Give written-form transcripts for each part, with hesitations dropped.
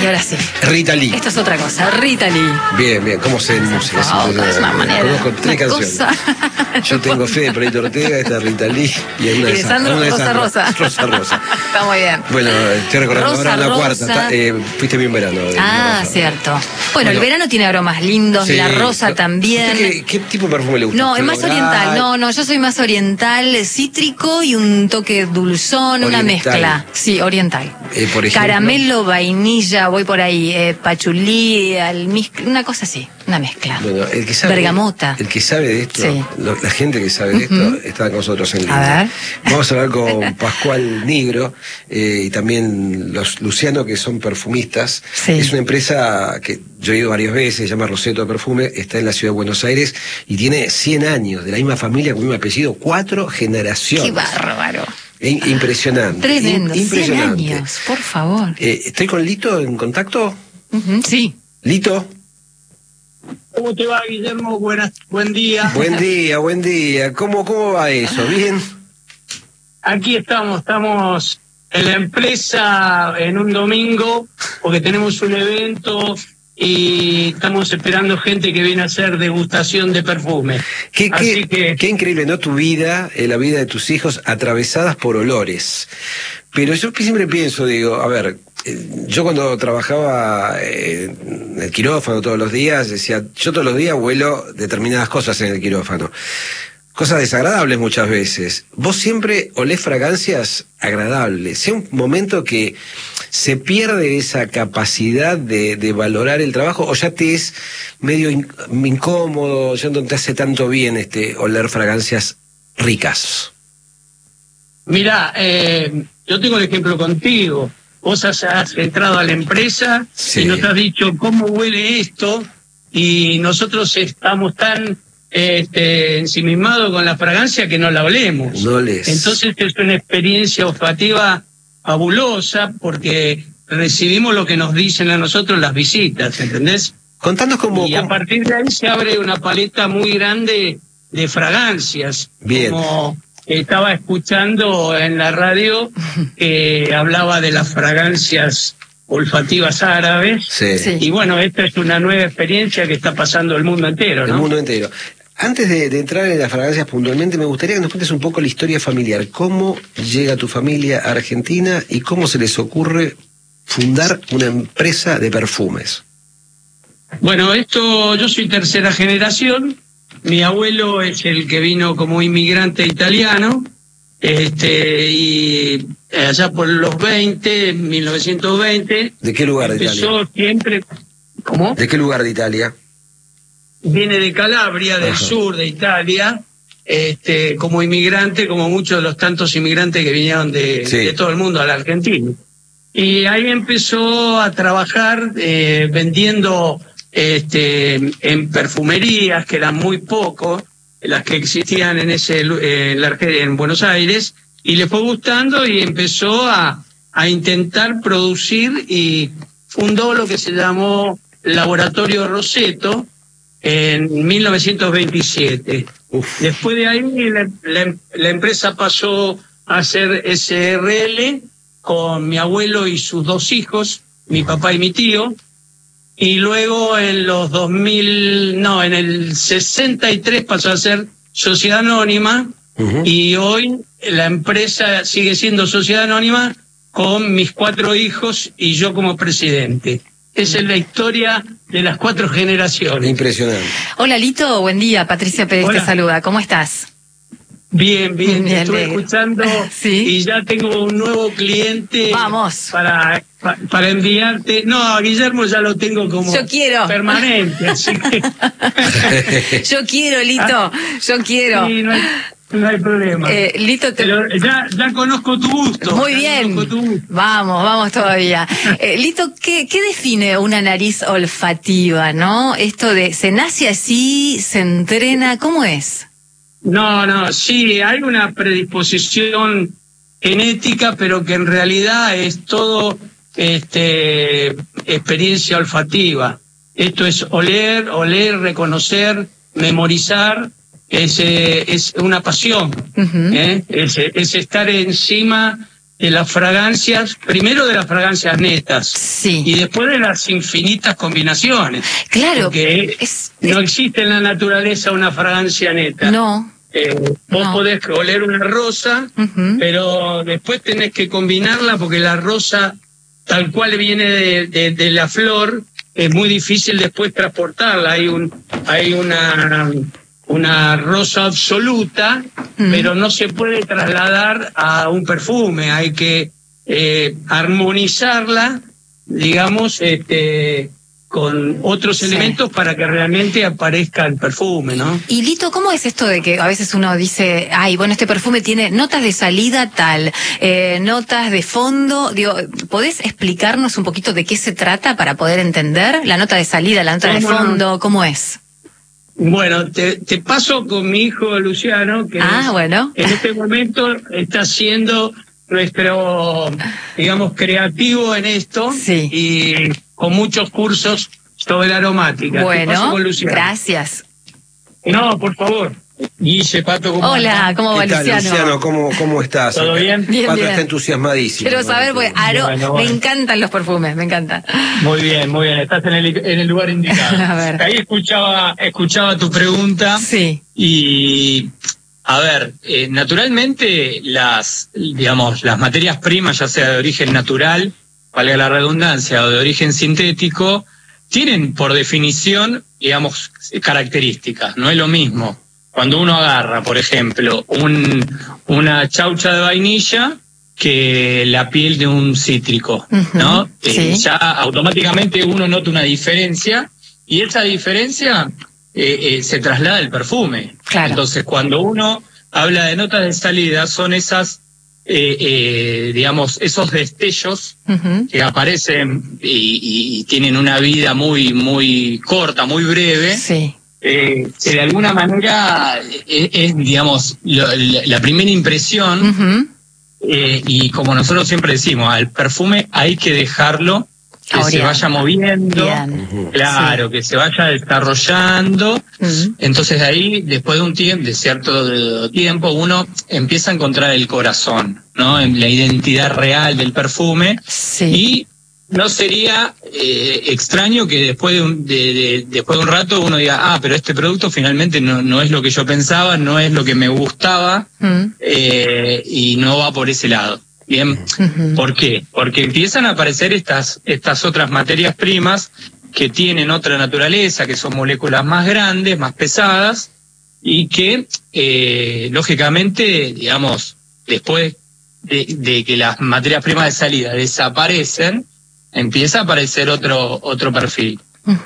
ahora sí. Rita Lee. Esto es otra cosa, Rita Lee. Bien, bien, ¿cómo sé de música? Es una manera. Conozco tres canciones. Yo tengo fe de Proyecto Ortega, esta Rita Lee y hay una de Sandro Rosa Rosa. Rosa. Está muy bien. Bueno, estoy recordando Rosa, ahora la Rosa. cuarta. Fuiste bien verano. Cierto. Bueno, el verano tiene aromas lindos, sí, la rosa también. ¿Qué tipo de perfume le gusta? No, es más oriental. No, yo soy más oriental, cítrico y un toque dulzón, una mezcla. Sí, oriental. Por ejemplo, caramelo, vainilla, voy por ahí, pachulí, una cosa así, una mezcla. Bueno, el que sabe, bergamota. El que sabe de esto, sí. La gente que sabe de esto está con nosotros en línea. A ver. Vamos a hablar con Pascual Nigro y también los Luciano, que son perfumistas. Sí. Es una empresa que yo he ido varias veces, se llama Roseto Perfume, está en la ciudad de Buenos Aires y tiene 100 años, de la misma familia, con el mismo apellido, 4 generaciones. ¡Qué bárbaro! Impresionante. Tremendo, impresionante. 100 años, por favor. ¿Estoy con Lito en contacto? Sí. ¿Lito? ¿Cómo te va, Guillermo? Buen día. Buen día. ¿Cómo va eso? ¿Bien? Aquí estamos en la empresa en un domingo, porque tenemos un evento y estamos esperando gente que viene a hacer degustación de perfume. Qué increíble, ¿no? Tu vida, la vida de tus hijos atravesadas por olores. Pero yo siempre pienso, digo, a ver, yo cuando trabajaba en el quirófano todos los días, decía, yo todos los días huelo determinadas cosas en el quirófano. Cosas desagradables muchas veces. Vos siempre olés fragancias agradables. Sea un momento que se pierde esa capacidad de valorar el trabajo, o ya te es medio incómodo, ya no te hace tanto bien oler fragancias ricas. Mirá, yo tengo el ejemplo contigo. Vos has entrado a la empresa y nos has dicho cómo huele esto, y nosotros estamos tan ensimismado con la fragancia que no la olemos. Entonces es una experiencia olfativa fabulosa, porque recibimos lo que nos dicen a nosotros las visitas, ¿entendés? Contanos cómo... Y a partir de ahí se abre una paleta muy grande de fragancias. Bien. Como estaba escuchando en la radio, hablaba de las fragancias olfativas árabes. Sí. Y bueno, esta es una nueva experiencia que está pasando el mundo entero, ¿no? El mundo entero. Antes de entrar en las fragancias puntualmente, me gustaría que nos cuentes un poco la historia familiar. ¿Cómo llega tu familia a Argentina y cómo se les ocurre fundar una empresa de perfumes? Bueno, yo soy tercera generación. Mi abuelo es el que vino como inmigrante italiano, y allá por los 1920. ¿De qué lugar de Italia? Empezó siempre... ¿Cómo? ¿De qué lugar de Italia? Viene de Calabria, del sur de Italia, como inmigrante, como muchos de los tantos inmigrantes que vinieron de todo el mundo a la Argentina. Y ahí empezó a trabajar vendiendo en perfumerías, que eran muy pocos, las que existían en Buenos Aires, y le fue gustando y empezó a intentar producir, y fundó lo que se llamó Laboratorio Roseto en 1927. Después de ahí la empresa pasó a ser SRL con mi abuelo y sus 2 hijos, mi papá y mi tío, y luego en el 63 pasó a ser Sociedad Anónima, y hoy la empresa sigue siendo Sociedad Anónima con mis 4 hijos y yo como presidente. Esa es la historia de las 4 generaciones. Impresionante. Hola, Lito, buen día. Patricia Pérez te saluda. ¿Cómo estás? Bien, te estuve escuchando. ¿Sí? Y ya tengo un nuevo cliente. Vamos. Para enviarte. No, a Guillermo ya lo tengo como permanente. Así que... Yo quiero, Lito. Yo quiero. Sí, no hay problema. Lito, pero ya conozco tu gusto. Muy bien. Vamos todavía. Lito, ¿qué define una nariz olfativa, no? Esto de, ¿se nace así? ¿Se entrena? ¿Cómo es? No, sí, hay una predisposición genética, pero que en realidad es todo experiencia olfativa. Esto es oler, reconocer, memorizar. Es una pasión, es estar encima de las fragancias, primero de las fragancias netas, sí, y después de las infinitas combinaciones. Claro, porque no existe en la naturaleza una fragancia neta. No. Vos podés oler una rosa, pero después tenés que combinarla porque la rosa, tal cual viene de la flor, es muy difícil después transportarla. Hay una rosa absoluta, pero no se puede trasladar a un perfume. Hay que armonizarla, digamos, con otros elementos para que realmente aparezca el perfume, ¿no? Y Lito, ¿cómo es esto de que a veces uno dice, ay, bueno, este perfume tiene notas de salida tal, notas de fondo? Digo, ¿podés explicarnos un poquito de qué se trata para poder entender la nota de salida, la nota de fondo? ¿Cómo es? Bueno, te paso con mi hijo Luciano, que bueno. En este momento está siendo nuestro, digamos, creativo en esto, sí, y con muchos cursos sobre aromática. Bueno, gracias. No, por favor. Guille, Pato, ¿cómo Hola, ¿cómo va Luciano? Luciano, ¿cómo estás? ¿Todo bien? Bien, Pato bien. está entusiasmadísimo. Quiero saber, porque me encantan los perfumes, me encantan. Muy bien, estás en el lugar indicado. A ver. Ahí escuchaba tu pregunta. Sí. Y, a ver, naturalmente las materias primas, ya sea de origen natural, valga la redundancia, o de origen sintético, tienen por definición, digamos, características. No es lo mismo cuando uno agarra, por ejemplo, una chaucha de vainilla que la piel de un cítrico, ¿no? Sí. Ya automáticamente uno nota una diferencia, y esa diferencia se traslada al perfume. Claro. Entonces, cuando uno habla de notas de salida, son esas, digamos, esos destellos que aparecen y tienen una vida muy, muy corta, muy breve. Sí. Que de alguna manera es digamos, la primera impresión, y como nosotros siempre decimos, al perfume hay que dejarlo que se vaya moviendo, claro, que se vaya desarrollando. Entonces ahí, después de cierto tiempo, uno empieza a encontrar el corazón, ¿no? En la identidad real del perfume. Sí. Y no sería extraño que después de un rato uno diga, pero este producto finalmente no es lo que yo pensaba, no es lo que me gustaba, y no va por ese lado. Bien, ¿por qué? Porque empiezan a aparecer estas otras materias primas que tienen otra naturaleza, que son moléculas más grandes, más pesadas, y que, lógicamente, digamos, después de que las materias primas de salida desaparecen, empieza a aparecer otro perfil.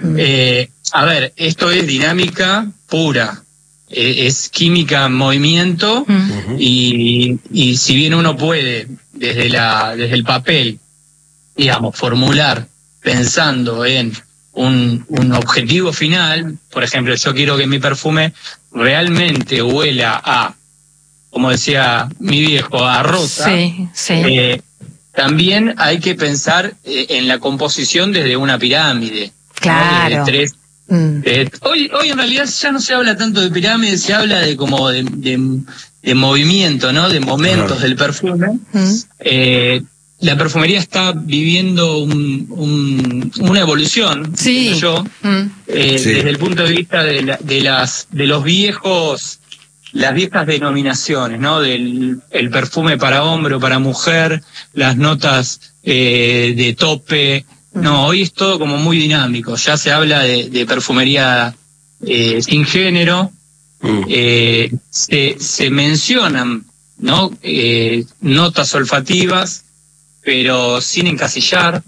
A ver, esto es dinámica pura, es química en movimiento, y si bien uno puede, desde el papel, digamos, formular pensando en un objetivo final, por ejemplo, yo quiero que mi perfume realmente huela a, como decía mi viejo, a rosa. Sí, sí. También hay que pensar en la composición desde una pirámide. Claro. ¿No? Desde hoy en realidad ya no se habla tanto de pirámide, se habla de como de movimiento, ¿no? De momentos del perfume. La perfumería está viviendo una evolución, sí. yo, desde el punto de vista de los viejos, las viejas denominaciones, ¿no? El perfume para hombre o para mujer, las notas de tope. No, hoy es todo como muy dinámico. Ya se habla de perfumería sin género. Se mencionan, ¿no? Notas olfativas, pero sin encasillar.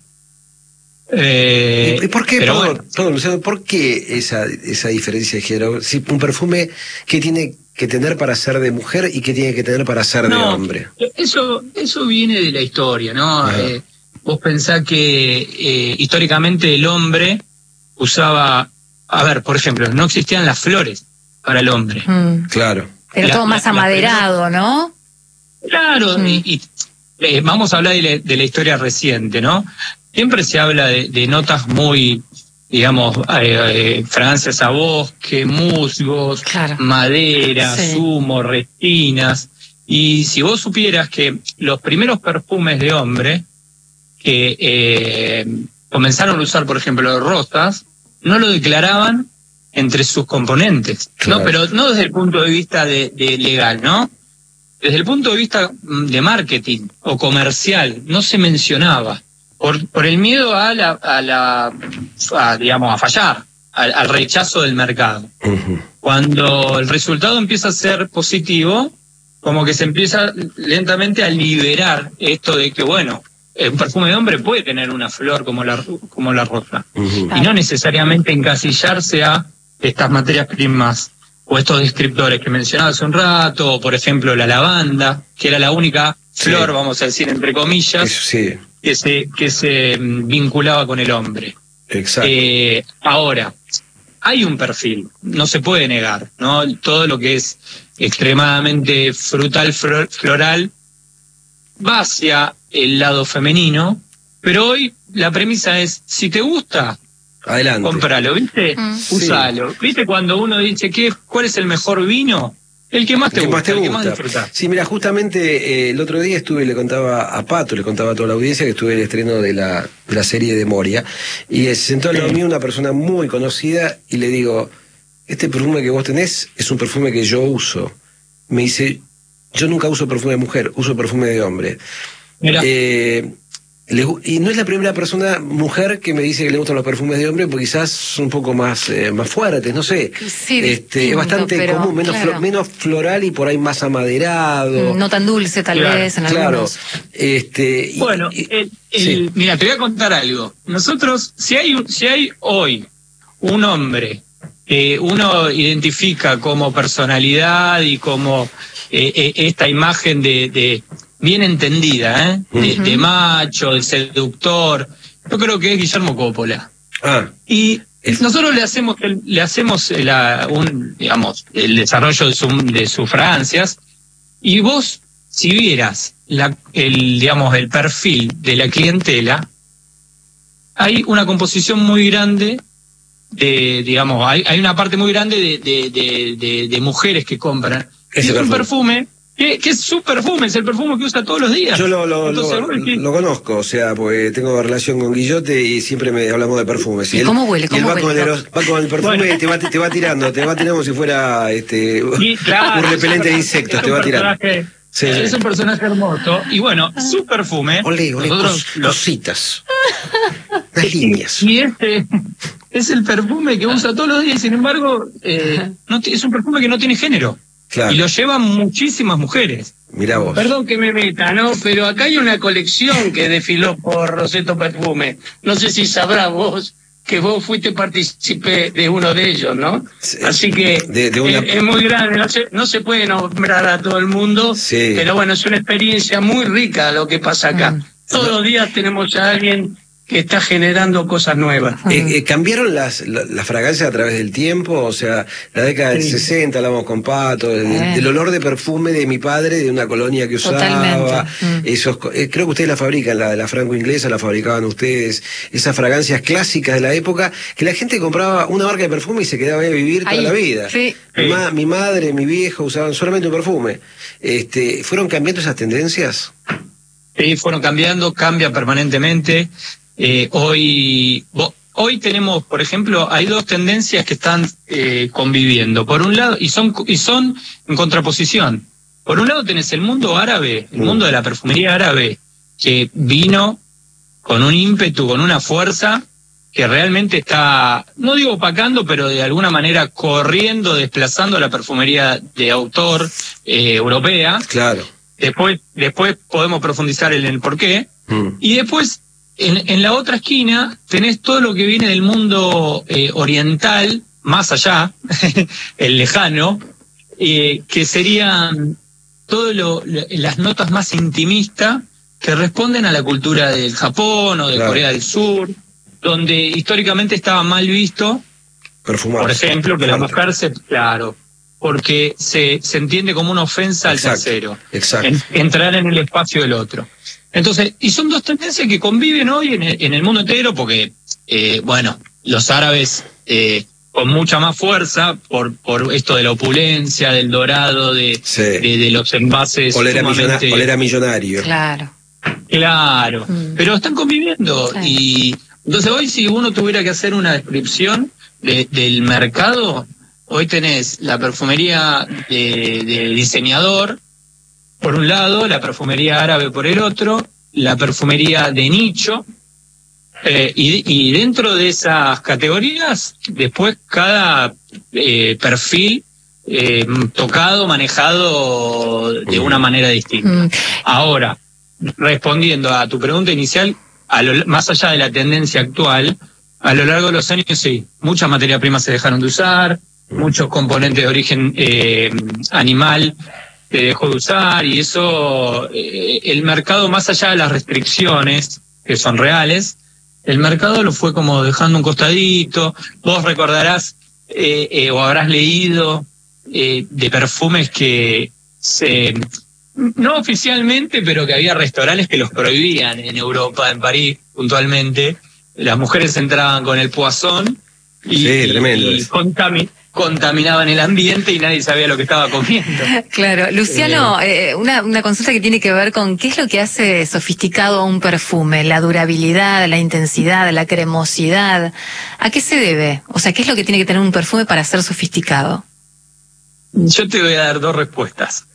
¿Y por qué, perdón, Luciano, por qué esa diferencia de género? Si un perfume que tiene que tener para ser de mujer y que tiene que tener para ser de hombre. Eso viene de la historia, ¿no? Vos pensás que históricamente el hombre usaba, a ver, por ejemplo, no existían las flores para el hombre. Claro. Pero todo más amaderado, ¿no? Claro, y vamos a hablar de la historia reciente, ¿no? Siempre se habla de notas muy, digamos, fragancias a bosque, musgos, claro, madera, zumo, resinas, Y si vos supieras que los primeros perfumes de hombre que comenzaron a usar, por ejemplo, rosas, no lo declaraban entre sus componentes, claro. ¿no? Pero no desde el punto de vista de legal, ¿no? Desde el punto de vista de marketing o comercial, no se mencionaba. Por el miedo digamos, a fallar, al rechazo del mercado. Uh-huh. Cuando el resultado empieza a ser positivo, como que se empieza lentamente a liberar esto de que, bueno, un perfume de hombre puede tener una flor como la rosa. Uh-huh. Y no necesariamente encasillarse a estas materias primas o estos descriptores que mencionaba hace un rato, o por ejemplo la lavanda, que era la única flor, sí, vamos a decir entre comillas, sí, que se vinculaba con el hombre. Exacto. Ahora, hay un perfil, no se puede negar, ¿no? Todo lo que es extremadamente frutal, floral, va hacia el lado femenino, pero hoy la premisa es, si te gusta, adelante, cómpralo, ¿viste? Usalo. Sí. ¿Viste cuando uno dice cuál es el mejor vino? El que más te gusta, el que más disfrutás. Sí, mira, justamente el otro día le contaba a Pato, le contaba a toda la audiencia que estuve en el estreno de la serie de Moria, y se sentó al lado mío una persona muy conocida y le digo, este perfume que vos tenés es un perfume que yo uso. Me dice, yo nunca uso perfume de mujer, uso perfume de hombre. Y no es la primera persona, mujer, que me dice que le gustan los perfumes de hombre, porque quizás son un poco más fuertes, no sé. Sí, es bastante común, menos floral y por ahí más amaderado. No tan dulce, tal vez, en algunos. Bueno, sí. Mira, te voy a contar algo. Nosotros, si hay hoy un hombre que uno identifica como personalidad y como esta imagen de bien entendida, de macho, de seductor, yo creo que es Guillermo Coppola. Y nosotros le hacemos digamos, el desarrollo de sus fragancias, y vos, si vieras digamos, el perfil de la clientela, hay una composición muy grande digamos, hay una parte muy grande de mujeres que compran. Es un perfume que es su perfume, es el perfume que usa todos los días. Yo lo conozco, o sea, porque tengo relación con Guillote y siempre hablamos de perfumes. ¿Y cómo huele? Y él va con el perfume, bueno, y te va tirando como si fuera un repelente de insectos, te va tirando. Sí. Es un personaje hermoso. Y bueno, su perfume. Cositas. Las líneas. Y este es el perfume que usa todos los días, sin embargo, es un perfume que no tiene género. Claro. Y lo llevan muchísimas mujeres. Mirá vos. Perdón que me meta, ¿no? Pero acá hay una colección que desfiló por Rosetto Perfume. No sé si sabrás vos que vos fuiste partícipe de uno de ellos, ¿no? Sí, así que es muy grande, no se puede nombrar a todo el mundo, sí, pero bueno, es una experiencia muy rica lo que pasa acá. Todos los días tenemos a alguien que está generando cosas nuevas. ¿Cambiaron las fragancias a través del tiempo? O sea, la década del 60, hablamos con Pato, del olor de perfume de mi padre, de una colonia que usaba. Creo que ustedes la fabrican, la franco-inglesa la fabricaban ustedes. Esas fragancias clásicas de la época, que la gente compraba una marca de perfume y se quedaba ahí a vivir toda la vida. Sí. Mi madre, mi viejo usaban solamente un perfume. ¿Fueron cambiando esas tendencias? Sí, fueron cambiando, cambia permanentemente. Hoy tenemos, por ejemplo, hay dos tendencias que están conviviendo. Por un lado, y son en contraposición. Por un lado tenés el mundo árabe, el mundo de la perfumería árabe, que vino con un ímpetu, con una fuerza, que realmente está, no digo opacando, pero de alguna manera corriendo, desplazando a la perfumería de autor europea. Claro. Después podemos profundizar en el porqué. Y después, en la otra esquina, tenés todo lo que viene del mundo oriental, más allá, el lejano, que serían todas las notas más intimistas que responden a la cultura del Japón o de Corea del Sur, donde históricamente estaba mal visto, perfumarse, por ejemplo, que la mujer porque se entiende como una ofensa al tercero. Entrar en el espacio del otro. Entonces, y son dos tendencias que conviven hoy en el mundo entero, porque, bueno, los árabes con mucha más fuerza por esto de la opulencia, del dorado, de los envases. Olera millonario. Claro, pero están conviviendo. Claro. Y entonces hoy, si uno tuviera que hacer una descripción del mercado, hoy tenés la perfumería de diseñador por un lado, la perfumería árabe por el otro, la perfumería de nicho, y dentro de esas categorías, después cada perfil tocado, manejado de una manera distinta. Ahora, respondiendo a tu pregunta inicial, más allá de la tendencia actual, a lo largo de los años sí, muchas materias primas se dejaron de usar, muchos componentes de origen animal se dejó de usar, y eso, el mercado, más allá de las restricciones, que son reales, el mercado lo fue como dejando un costadito. Vos recordarás o habrás leído de perfumes que no oficialmente, pero que había restaurantes que los prohibían en Europa, en París puntualmente. Las mujeres entraban con el Poisson y contaminaban el ambiente y nadie sabía lo que estaba comiendo. Claro. Luciano, una consulta que tiene que ver con qué es lo que hace sofisticado a un perfume, la durabilidad, la intensidad, la cremosidad. ¿A qué se debe? O sea, ¿qué es lo que tiene que tener un perfume para ser sofisticado? Yo te voy a dar dos respuestas.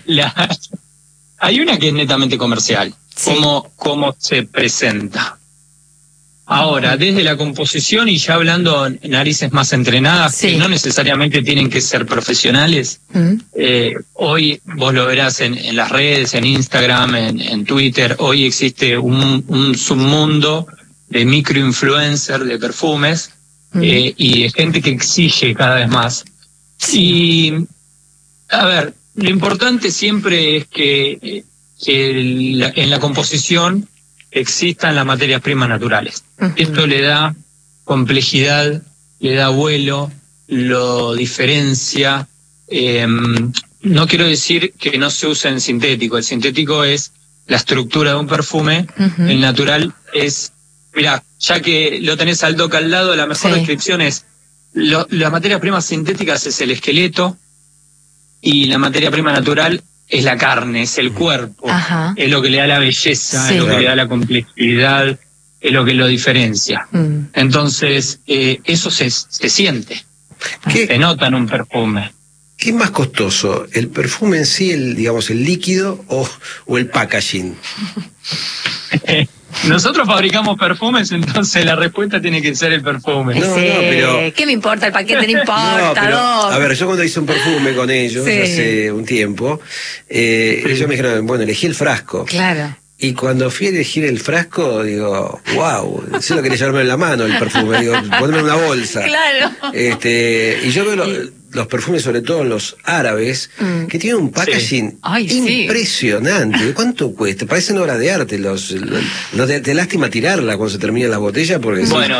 Hay una que es netamente comercial, cómo se presenta. Ahora, desde la composición, y ya hablando narices más entrenadas, que no necesariamente tienen que ser profesionales, hoy vos lo verás en las redes, en Instagram, en Twitter, hoy existe un submundo de microinfluencer de perfumes, y de gente que exige cada vez más. Y, a ver, lo importante siempre es que en la composición existan las materias primas naturales. Esto le da complejidad, le da vuelo, lo diferencia. No quiero decir que no se use en sintético. El sintético es la estructura de un perfume. El natural es, mirá, ya que lo tenés al doc al lado, la mejor descripción es las materias primas sintéticas es el esqueleto, y la materia prima natural es la carne, es el cuerpo, es lo que le da la belleza, es lo que le da la complejidad, es lo que lo diferencia. Entonces, eso se siente, se nota en un perfume. ¿Qué es más costoso, el perfume en sí, el líquido o el packaging? Nosotros fabricamos perfumes, entonces la respuesta tiene que ser el perfume. Pero ¿qué me importa el paquete? No importa. A ver, yo cuando hice un perfume con ellos hace un tiempo, ellos me dijeron, bueno, elegí el frasco. Claro. Y cuando fui a elegir el frasco, digo, wow, eso lo quería llevarme en la mano el perfume, digo, ponerme en una bolsa. Claro. Y yo veo los perfumes, sobre todo los árabes, que tienen un packaging impresionante. ¿Cuánto cuesta? Parecen obras de arte. Te lástima tirarla cuando se termina la botella, porque bueno,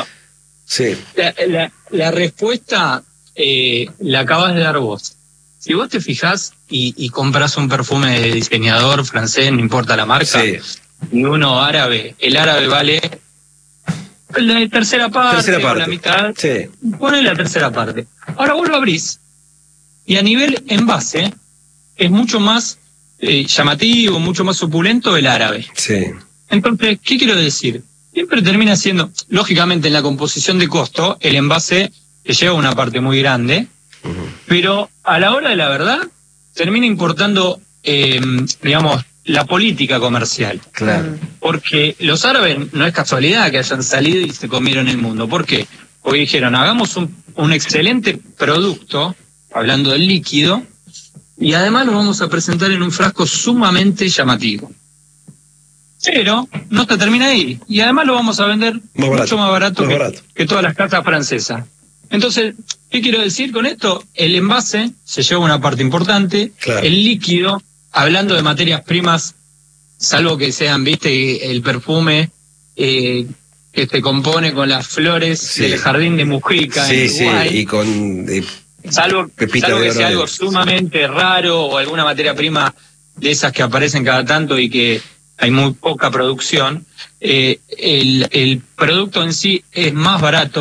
la respuesta la acabas de dar vos. Si vos te fijás y compras un perfume de diseñador francés, no importa la marca, y uno árabe, el árabe vale la tercera parte. O la mitad, pone la tercera parte. Ahora vos lo abrís, y a nivel envase es mucho más llamativo, mucho más opulento el árabe. Entonces, ¿qué quiero decir? Siempre termina siendo, lógicamente en la composición de costo, el envase te lleva una parte muy grande, pero a la hora de la verdad termina importando, la política comercial. Claro. Porque los árabes no es casualidad que hayan salido y se comieron el mundo. ¿Por qué? Porque dijeron, hagamos un excelente producto, hablando del líquido, y además lo vamos a presentar en un frasco sumamente llamativo. Pero no se termina ahí, y además lo vamos a vender mucho más barato que todas las casas francesas. Entonces, ¿qué quiero decir con esto? El envase se lleva una parte importante, el líquido, hablando de materias primas, salvo que sean, el perfume que se compone con las flores del jardín de Mujica en Uruguay, y con salvo que sea algo sumamente raro o alguna materia prima de esas que aparecen cada tanto y que hay muy poca producción, el producto en sí es más barato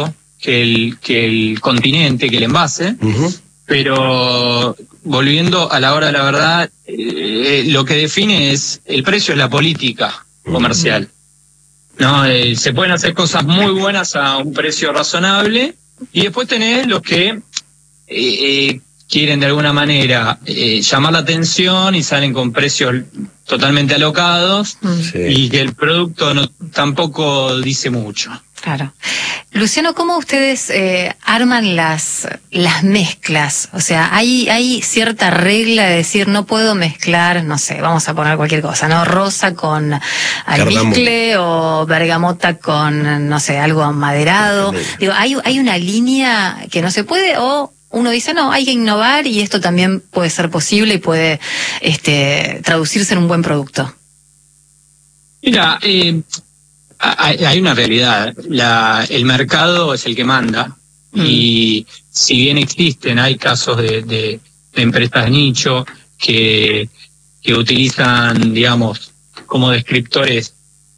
que el continente, que el envase, pero volviendo a la hora de la verdad, lo que define es el precio, es la política comercial. No, se pueden hacer cosas muy buenas a un precio razonable, y después tenés los que quieren de alguna manera llamar la atención y salen con precios totalmente alocados, y que el producto tampoco dice mucho. Claro. Luciano, ¿cómo ustedes arman las mezclas? O sea, hay cierta regla de decir no puedo mezclar, no sé, vamos a poner cualquier cosa, ¿no? Rosa con almizcle o bergamota con, no sé, algo amaderado. Digo, ¿hay una línea que no se puede, o uno dice no, hay que innovar y esto también puede ser posible y puede traducirse en un buen producto? Mira, hay una realidad. El mercado es el que manda, y si bien hay casos de empresas de nicho que utilizan, digamos, como descriptores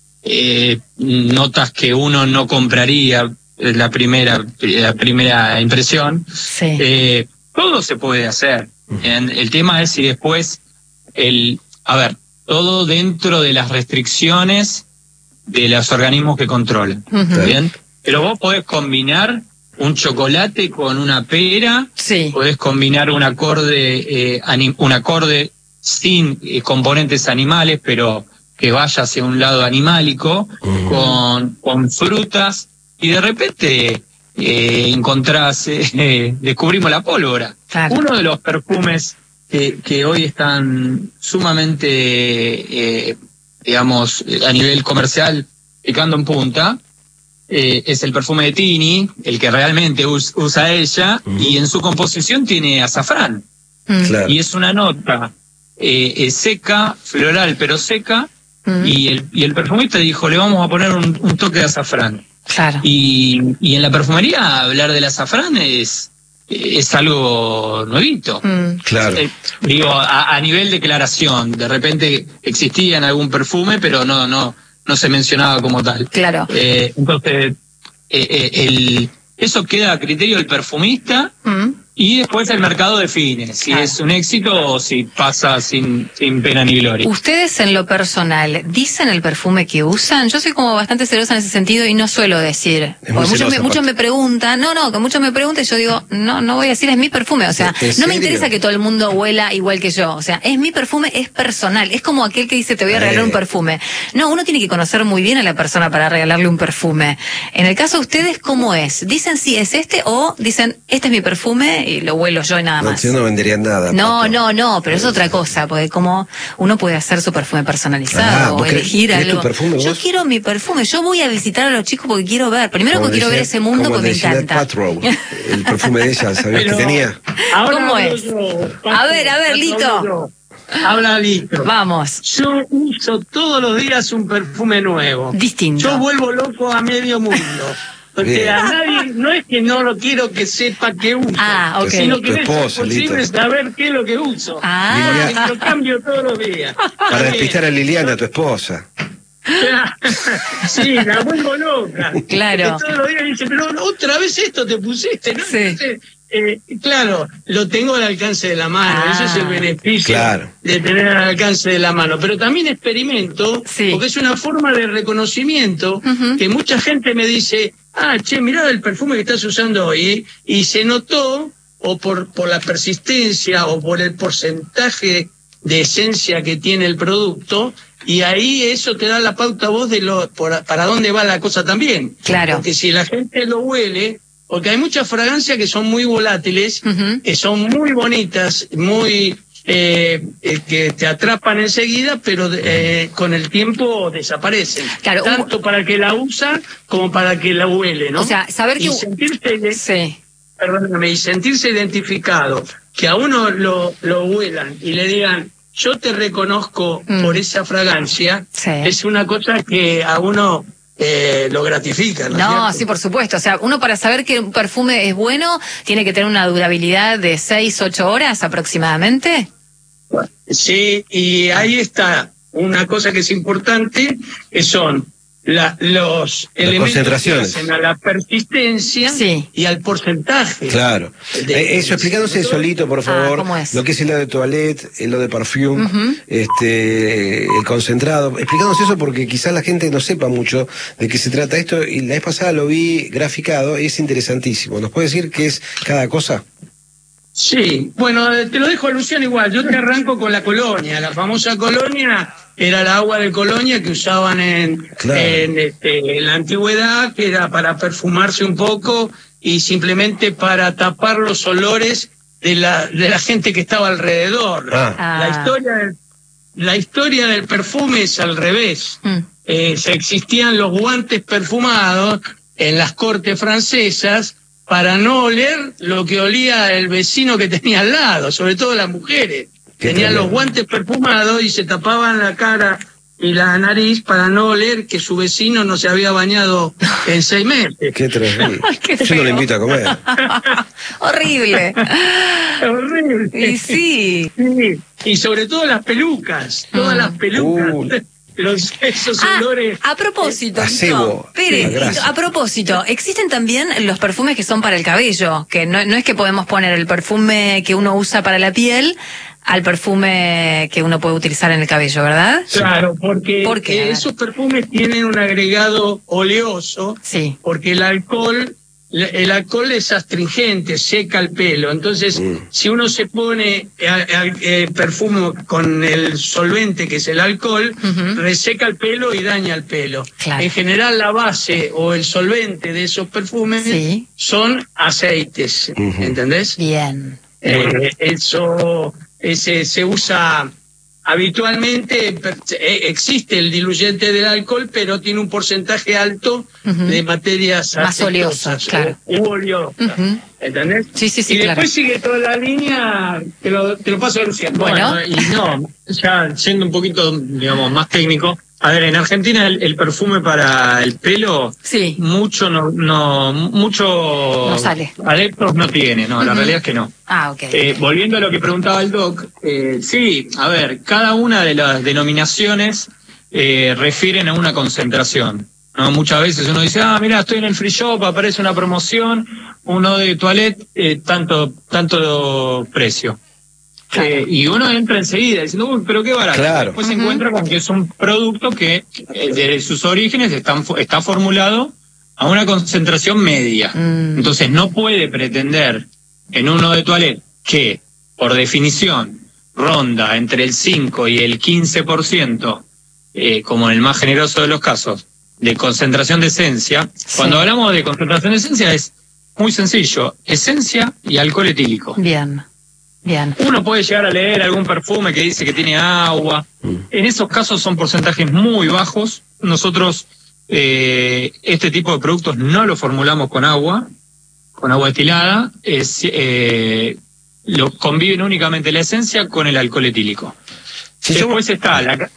notas que uno no compraría la primera impresión, todo se puede hacer. El tema es si después todo dentro de las restricciones de los organismos que controlan, ¿bien? Pero vos podés combinar un chocolate con una pera, podés combinar un acorde sin componentes animales, pero que vaya hacia un lado animálico, con frutas, y de repente descubrimos la pólvora. Claro. Uno de los perfumes que hoy están sumamente digamos, a nivel comercial, picando en punta, es el perfume de Tini, el que realmente usa ella, y en su composición tiene azafrán. Claro. Y es una nota seca, floral, pero seca, y el perfumista dijo, le vamos a poner un toque de azafrán. Claro. Y en la perfumería hablar del azafrán es algo nuevito. Claro. Digo, a nivel declaración, de repente existía en algún perfume, pero no se mencionaba como tal. Claro. Entonces, eso queda a criterio del perfumista, y después el mercado define si es un éxito o si pasa sin pena ni gloria. ¿Ustedes en lo personal dicen el perfume que usan? Yo soy como bastante celosa en ese sentido y no suelo decir. Muchos me preguntan, que muchos me preguntan y yo digo, no voy a decir, es mi perfume. O sea, no me interesa que todo el mundo huela igual que yo. O sea, es mi perfume, es personal. Es como aquel que dice, te voy a regalar un perfume. No, uno tiene que conocer muy bien a la persona para regalarle un perfume. En el caso de ustedes, ¿cómo es? ¿Dicen si es este o dicen, este es mi perfume y lo huelo yo y nada más? Yo no vendería nada. No, pero es otra cosa, porque como uno puede hacer su perfume personalizado o elegir algo. Yo quiero mi perfume, yo voy a visitar a los chicos porque quiero ver, primero porque quiero ver ese mundo que me encanta. Patrow, el perfume de ella, ¿sabías que tenía? ¿Cómo es? A ver, Lito. Habla Lito. Vamos. Yo uso todos los días un perfume nuevo. Distinto. Yo vuelvo loco a medio mundo. Porque a nadie, no es que no lo quiero que sepa qué uso, sino que es posible saber qué es lo que uso. Porque lo cambio todos los días. Para despistar a Liliana, tu esposa. Sí, la vuelvo loca. Claro. Porque todos los días dice, pero otra vez esto te pusiste, ¿no? Sí. Claro, lo tengo al alcance de la mano, ese es el beneficio de tener al alcance de la mano, pero también experimento, porque es una forma de reconocimiento, que mucha gente me dice, mirá el perfume que estás usando hoy, y se notó, o por la persistencia, o por el porcentaje de esencia que tiene el producto, y ahí eso te da la pauta a vos de para dónde va la cosa también. Claro. Porque si la gente lo huele, porque hay muchas fragancias que son muy volátiles, que son muy bonitas, muy que te atrapan enseguida, pero con el tiempo desaparecen. Claro, tanto para que la usa como para que la huele, ¿no? O sea, saber que sentirse identificado, que a uno lo huelan y le digan, yo te reconozco por esa fragancia, es una cosa que a uno lo gratifica, ¿no? Sí, por supuesto. O sea, uno para saber que un perfume es bueno, tiene que tener una durabilidad de 6-8 horas aproximadamente. Sí, y ahí está una cosa que es importante, que son los elementos concentraciones, que hacen a la persistencia y al porcentaje. Claro. Eso, explicándose solito, por favor, lo que es el eau de toilette, el eau de parfum, el concentrado. Explicándonos eso porque quizás la gente no sepa mucho de qué se trata esto, y la vez pasada lo vi graficado, es interesantísimo. ¿Nos puede decir qué es cada cosa? Sí, bueno, te lo dejo a Luciano igual. Yo te arranco con la colonia. La famosa colonia era el agua de colonia que usaban en la antigüedad, que era para perfumarse un poco y simplemente para tapar los olores de la gente que estaba alrededor. La historia del perfume es al revés. Existían los guantes perfumados en las cortes francesas para no oler lo que olía el vecino que tenía al lado, sobre todo las mujeres. Tenían los guantes perfumados y se tapaban la cara y la nariz para no oler que su vecino no se había bañado en 6 meses. Qué terrible. Yo no le invito a comer. Horrible. Horrible. Y sí. Y sobre todo las pelucas, todas las pelucas. Esos olores. A propósito, acebo, a propósito, existen también los perfumes que son para el cabello, que no es que podemos poner el perfume que uno usa para la piel al perfume que uno puede utilizar en el cabello, ¿verdad? Claro, porque esos perfumes tienen un agregado oleoso, porque el alcohol es astringente, seca el pelo. Entonces, si uno se pone perfume con el solvente, que es el alcohol, reseca el pelo y daña el pelo. Claro. En general, la base o el solvente de esos perfumes son aceites, ¿entendés? Bien. Eso se usa habitualmente. Existe el diluyente del alcohol, pero tiene un porcentaje alto de materias más oleosas, claro. ¿Entendés? Sí, y después sigue toda la línea, te lo paso a Luciano. Bueno, ya siendo un poquito, digamos, más técnico. A ver, en Argentina el perfume para el pelo, mucho sale. Adeptos no tiene, la realidad es que no. Volviendo a lo que preguntaba el Doc, a ver, cada una de las denominaciones refieren a una concentración, ¿no? Muchas veces uno dice, mira, estoy en el free shop, aparece una promoción, uno de toilette, tanto precio. Claro. Y uno entra enseguida diciendo, uy, pero qué barato. Claro. Después se encuentra con que es un producto que desde sus orígenes está formulado a una concentración media. Entonces no puede pretender en uno de toilette que, por definición, ronda entre el 5 y el 15%, como en el más generoso de los casos, de concentración de esencia. Cuando hablamos de concentración de esencia es muy sencillo, esencia y alcohol etílico. Bien. Uno puede llegar a leer algún perfume que dice que tiene agua. En esos casos son porcentajes muy bajos. Nosotros este tipo de productos no lo formulamos con agua destilada. Lo conviven únicamente la esencia con el alcohol etílico. Después está la...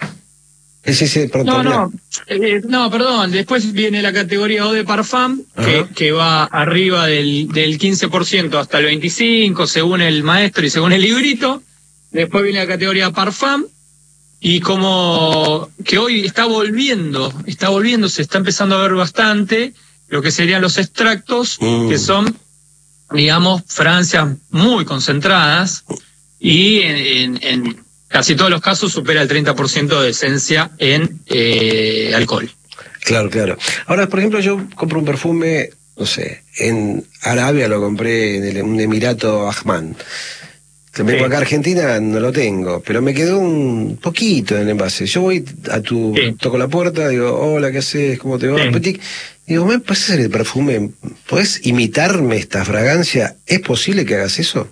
perdón. Después viene la categoría eau de parfum, que va arriba del 15% hasta el 25%, según el maestro y según el librito. Después viene la categoría parfum, y como que hoy está volviendo, se está empezando a ver bastante lo que serían los extractos, que son, digamos, fragancias muy concentradas, y en casi todos los casos supera el 30% de esencia en alcohol. Claro. Ahora, por ejemplo, yo compro un perfume, no sé, en Arabia lo compré en un Emirato Ahman. Vengo acá a Argentina, no lo tengo, pero me quedó un poquito en el envase. Yo voy toco la puerta, digo, hola, ¿qué haces? ¿Cómo te va? Digo, ¿me puedes hacer el perfume? ¿Podés imitarme esta fragancia? ¿Es posible que hagas eso?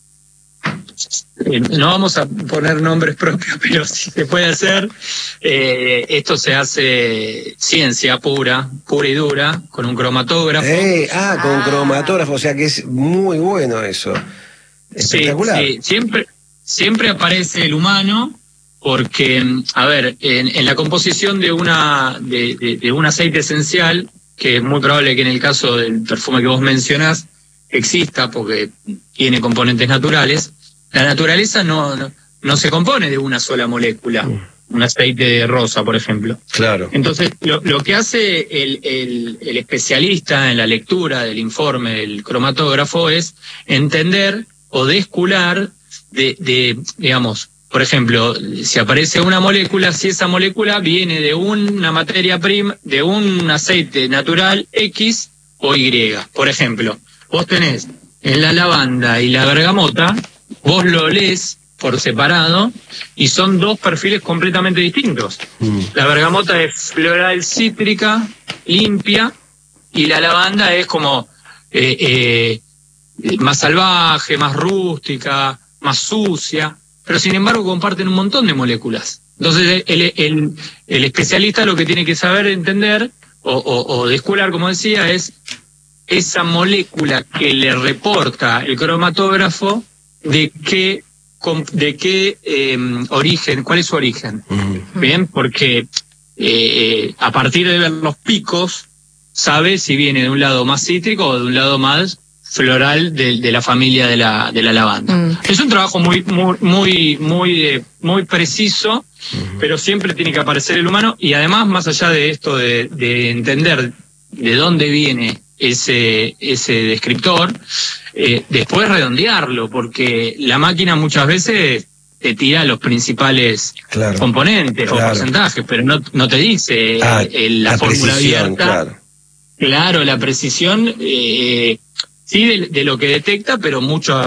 No vamos a poner nombres propios, pero sí se puede hacer. Esto se hace ciencia pura y dura, con un cromatógrafo. Con cromatógrafo, o sea que es muy bueno eso. Espectacular. Sí, siempre aparece el humano, porque, a ver, en la composición de un aceite esencial, que es muy probable que en el caso del perfume que vos mencionás exista, porque tiene componentes naturales, la naturaleza no se compone de una sola molécula. un aceite de rosa, por ejemplo. Claro. Entonces, lo que hace el especialista en la lectura del informe del cromatógrafo es entender o descular digamos, por ejemplo, si aparece una molécula, si esa molécula viene de una materia prima, de un aceite natural X o Y. Por ejemplo, vos tenés en la lavanda y la bergamota, vos lo lees por separado y son dos perfiles completamente distintos. La bergamota es floral cítrica, limpia, y la lavanda es como más salvaje, más rústica, más sucia, pero sin embargo comparten un montón de moléculas. Entonces el especialista lo que tiene que saber entender o descular, como decía, es esa molécula que le reporta el cromatógrafo de qué origen, cuál es su origen. Bien, porque a partir de ver los picos sabe si viene de un lado más cítrico o de un lado más floral de la familia de la lavanda. Es un trabajo muy preciso, pero siempre tiene que aparecer el humano, y además, más allá de esto de entender de dónde viene ese descriptor, después redondearlo, porque la máquina muchas veces te tira los principales componentes o porcentajes, pero no te dice la fórmula abierta. Claro, la precisión, sí, de lo que detecta, pero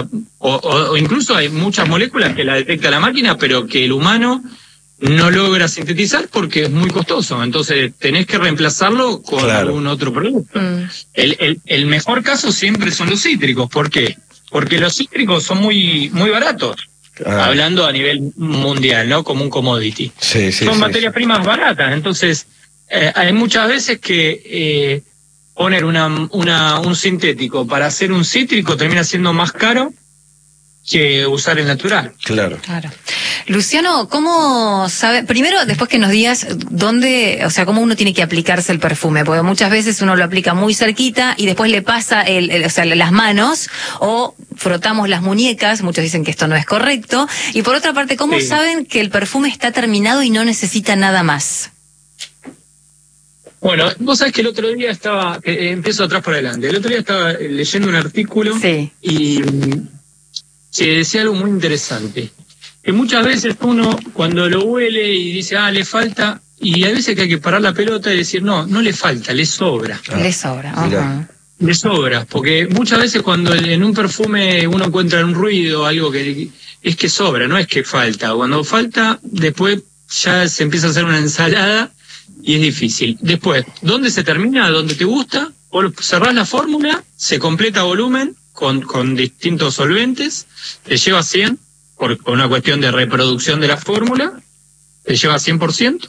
o incluso hay muchas moléculas que la detecta la máquina, pero que el humano no logra sintetizar porque es muy costoso. Entonces tenés que reemplazarlo con algún otro producto. El mejor caso siempre son los cítricos. ¿Por qué? Porque los cítricos son muy baratos. Hablando a nivel mundial, ¿no? Como un commodity. Son materias primas baratas. Entonces, hay muchas veces que poner un sintético para hacer un cítrico termina siendo más caro que usar el natural. Claro. Luciano, ¿cómo sabe? Primero, después que nos digas dónde, o sea, cómo uno tiene que aplicarse el perfume, porque muchas veces uno lo aplica muy cerquita y después le pasa o sea, las manos, o frotamos las muñecas, muchos dicen que esto no es correcto, y por otra parte, ¿cómo saben que el perfume está terminado y no necesita nada más? Bueno, vos sabés que el otro día empiezo atrás por adelante, el otro día estaba leyendo un artículo y se decía algo muy interesante, que muchas veces uno cuando lo huele y dice, le falta, y hay veces que hay que parar la pelota y decir, no le falta, le sobra. Le sobra, Le sobra, porque muchas veces cuando en un perfume uno encuentra un ruido, algo que es que sobra, no es que falta. Cuando falta, después ya se empieza a hacer una ensalada y es difícil. Después, ¿dónde se termina? ¿Dónde te gusta? Vos cerrás la fórmula, se completa volumen con distintos solventes, te lleva 100, por una cuestión de reproducción de la fórmula, te lleva 100%,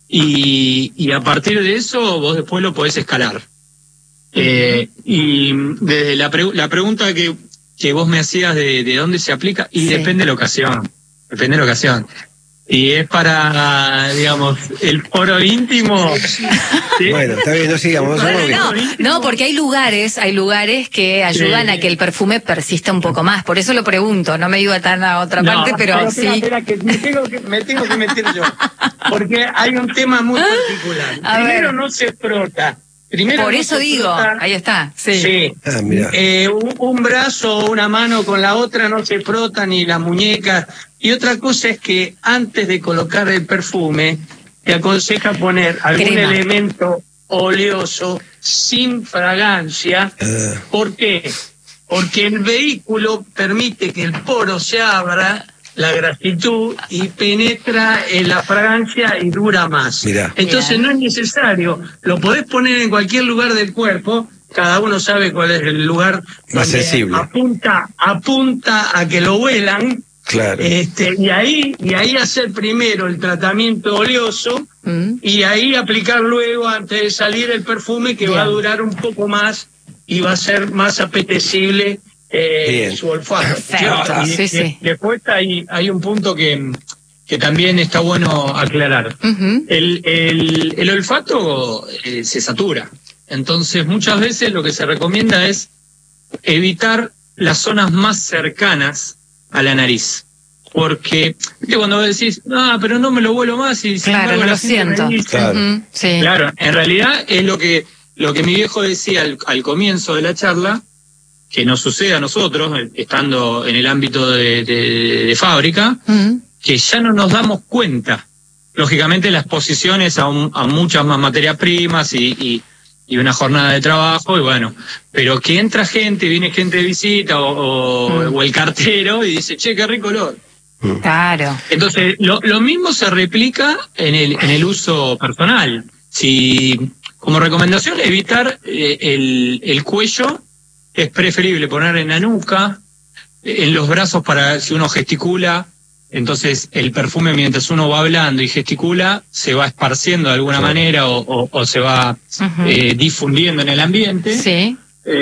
y a partir de eso vos después lo podés escalar. Y desde la pregunta que vos me hacías de dónde se aplica, y depende de la ocasión. Y es para, digamos, el foro íntimo. ¿Sí? Bueno, está bien, no sigamos. No, porque hay lugares que ayudan a que el perfume persista un poco más. Por eso lo pregunto, no me iba tan a otra parte, pero espera, que me tengo que meter yo. Porque hay un tema muy particular. Primero no se frota. Por eso digo, ahí está. Un brazo o una mano con la otra no se frota, ni las muñecas. Y otra cosa es que antes de colocar el perfume, te aconseja poner algún elemento oleoso sin fragancia. ¿Por qué? Porque el vehículo permite que el poro se abra, la grasitud, y penetra en la fragancia y dura más. Entonces no es necesario, lo podés poner en cualquier lugar del cuerpo, cada uno sabe cuál es el lugar más sensible. Apunta a que lo huelan. Y ahí hacer primero el tratamiento oleoso y ahí aplicar luego, antes de salir, el perfume, que va a durar un poco más y va a ser más apetecible su olfato. Después hay un punto que también está bueno aclarar. El olfato se satura. Entonces muchas veces lo que se recomienda es evitar las zonas más cercanas a la nariz. porque cuando vos decís, pero no me lo vuelo más y claro, no lo siento. Claro. Sí. Claro, en realidad es lo que mi viejo decía al comienzo de la charla, que nos sucede a nosotros, estando en el ámbito de fábrica, que ya no nos damos cuenta. Lógicamente la exposición es a muchas más materias primas y una jornada de trabajo, y bueno, pero que entra gente, viene gente de visita o el cartero y dice, che, qué rico olor. Claro. Entonces, lo mismo se replica en el uso personal. Si, como recomendación, evitar el cuello, es preferible poner en la nuca, en los brazos para si uno gesticula. Entonces el perfume, mientras uno va hablando y gesticula, se va esparciendo de alguna manera o se va difundiendo en el ambiente. Sí.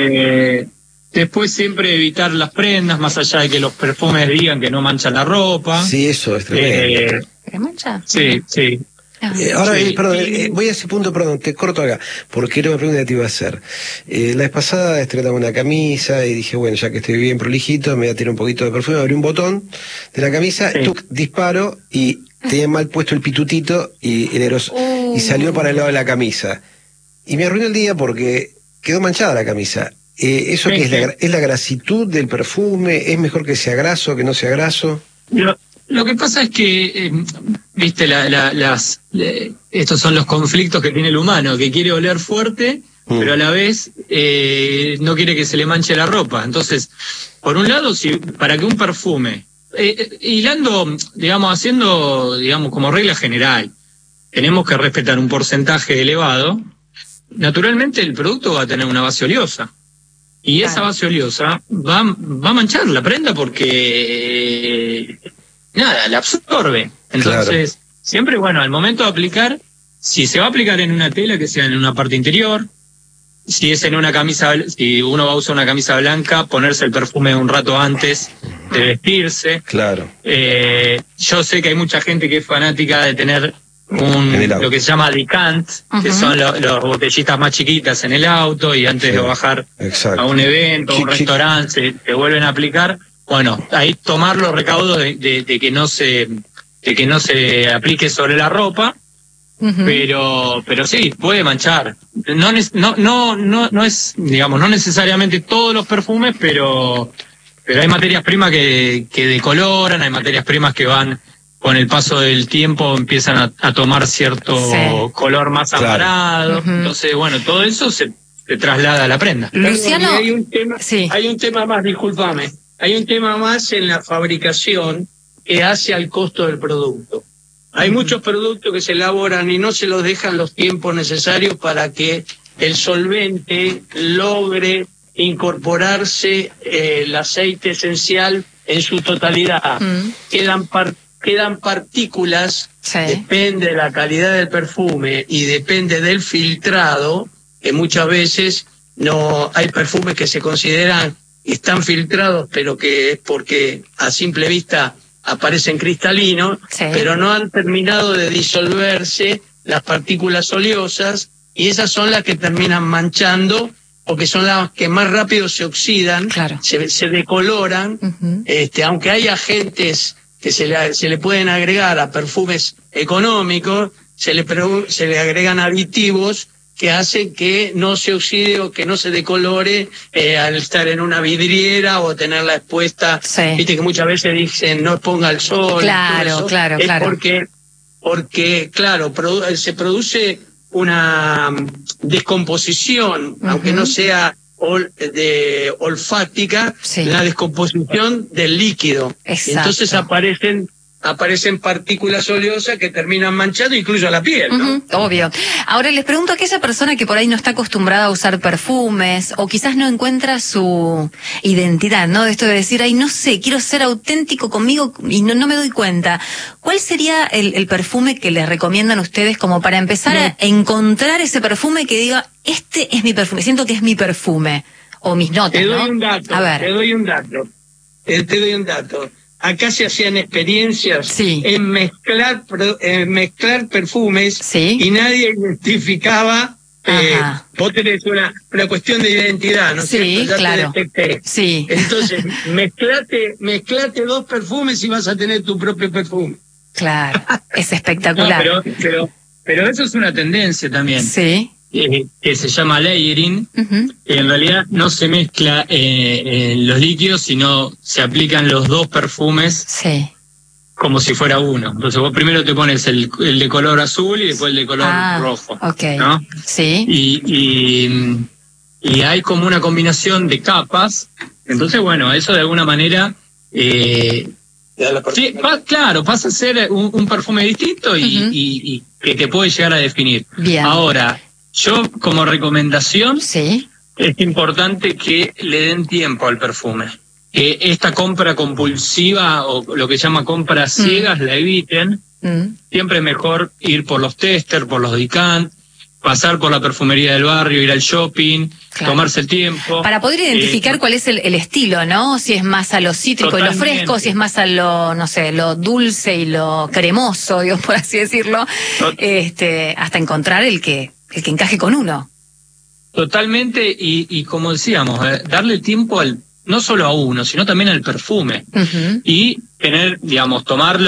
Después siempre evitar las prendas, más allá de que los perfumes digan que no manchan la ropa. Sí, eso es tremendo. ¿Qué mancha? Sí. Ahora, perdón, voy a ese punto, perdón, te corto acá, porque era una pregunta que te iba a hacer. La vez pasada estrenaba una camisa y dije, bueno, ya que estoy bien prolijito, me voy a tirar un poquito de perfume, abrí un botón de la camisa, disparo y tenía mal puesto el pitutito y el aerosol, y salió para el lado de la camisa. Y me arruinó el día porque quedó manchada la camisa. ¿Eso qué es? ¿Es la grasitud del perfume? ¿Es mejor que sea graso, que no sea graso? Lo que pasa es que, viste, estos son los conflictos que tiene el humano, que quiere oler fuerte, pero a la vez no quiere que se le manche la ropa. Entonces, por un lado, para que un perfume, hilando, haciendo como regla general, tenemos que respetar un porcentaje elevado, naturalmente el producto va a tener una base oleosa. Y esa base oleosa va a manchar la prenda porque la absorbe. Entonces, siempre, al momento de aplicar, si se va a aplicar en una tela, que sea en una parte interior. Si es en una camisa, si uno va a usar una camisa blanca, ponerse el perfume un rato antes de vestirse. Claro. Yo sé que hay mucha gente que es fanática de tener lo que se llama decant, que son las botellitas más chiquitas en el auto, y antes de bajar a un evento, a un restaurante, se vuelven a aplicar. Bueno, ahí tomar los recaudos de que no se aplique sobre la ropa, pero sí, puede manchar. No es, no necesariamente todos los perfumes, pero hay materias primas que decoloran, hay materias primas que van con el paso del tiempo empiezan a tomar cierto color más amarado. Entonces, todo eso se traslada a la prenda. Luciano, hay un tema más, discúlpame. Hay un tema más en la fabricación que hace al costo del producto. Hay muchos productos que se elaboran y no se los dejan los tiempos necesarios para que el solvente logre incorporarse el aceite esencial en su totalidad. Quedan partículas, depende de la calidad del perfume y depende del filtrado, que muchas veces no hay perfumes que se consideran están filtrados, pero que es porque a simple vista aparecen cristalinos, pero no han terminado de disolverse las partículas oleosas, y esas son las que terminan manchando, porque son las que más rápido se oxidan, se decoloran, aunque hay agentes que se le pueden agregar a perfumes económicos, se le agregan aditivos que hacen que no se oxide o que no se decolore al estar en una vidriera o tenerla expuesta. Viste que muchas veces dicen no exponga al sol. Claro. Porque se produce una descomposición, aunque no sea olfática, la descomposición del líquido. Entonces aparecen partículas oleosas que terminan manchando incluso la piel, ¿no? Obvio. Ahora les pregunto a aquella persona que por ahí no está acostumbrada a usar perfumes o quizás no encuentra su identidad, ¿no? De esto de decir, no sé, quiero ser auténtico conmigo y no me doy cuenta. ¿Cuál sería el perfume que les recomiendan ustedes como para empezar a encontrar ese perfume que diga, este es mi perfume, siento que es mi perfume? O mis notas, Te doy un dato. Acá se hacían experiencias en mezclar perfumes y nadie identificaba Vos tenés una cuestión de identidad, ¿no es cierto? Ya claro. te detecté. Sí. Entonces, mezclate 2 perfumes y vas a tener tu propio perfume. Claro, es espectacular. No, pero eso es una tendencia también. Sí. Que se llama layering, que en realidad no se mezcla los líquidos, sino se aplican los 2 perfumes como si fuera uno. Entonces vos primero te pones el de color azul y después el de color rojo. Okay. ¿No? Sí. Y hay como una combinación de capas. Entonces, bueno, eso de alguna manera... sí, claro, pasa a ser un perfume distinto y que te puede llegar a definir. Bien. Ahora, yo como recomendación es importante que le den tiempo al perfume. Que esta compra compulsiva o lo que se llama compras ciegas la eviten. Siempre es mejor ir por los testers, por los decant, pasar por la perfumería del barrio, ir al shopping, tomarse el tiempo. Para poder identificar cuál es el estilo, ¿no? Si es más a lo cítrico y lo fresco, si es más a lo, no sé, lo dulce y lo cremoso, digamos, por así decirlo, hasta encontrar el que encaje con uno. Totalmente, y como decíamos, darle tiempo no solo a uno, sino también al perfume. Y tener, digamos, tomarlo